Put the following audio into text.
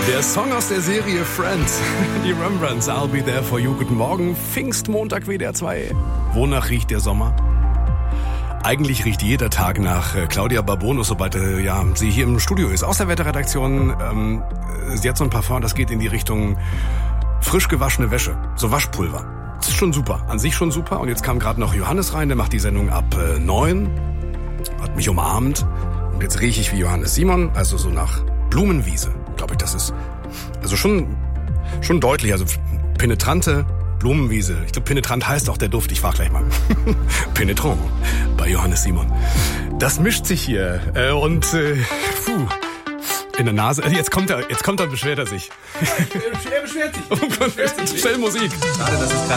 Der Song aus der Serie Friends, die Rembrandts, I'll Be There For You. Guten Morgen, Pfingstmontag, WDR 2. Wonach riecht der Sommer? Eigentlich riecht jeder Tag nach Claudia Barbonus, sobald sie hier im Studio ist. Aus der Wetterredaktion, sie hat so ein Parfum, das geht in die Richtung frisch gewaschene Wäsche, so Waschpulver. Das ist schon super, an sich schon super. Und jetzt kam gerade noch Johannes rein, der macht die Sendung ab 9, hat mich umarmt. Und jetzt rieche ich wie Johannes Simon, also so nach Blumenwiese, glaube ich, das ist also schon deutlich, also penetrante Blumenwiese. Ich glaube, penetrant heißt auch der Duft, ich frage gleich mal. Penetrant bei Johannes Simon. Das mischt sich hier in der Nase. Jetzt kommt er und beschwert er sich. Er beschwert sich. Schnell Musik. Schade, dass es gerade